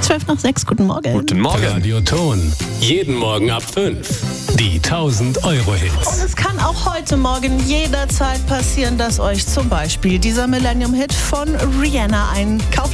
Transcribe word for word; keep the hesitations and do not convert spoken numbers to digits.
Zwölf nach sechs, guten Morgen. Guten Morgen. Radioton. Jeden Morgen ab fünf. Die tausend Euro Hits. Und es kann auch heute Morgen jederzeit passieren, dass euch zum Beispiel dieser Millennium-Hit von Rihanna einkauft.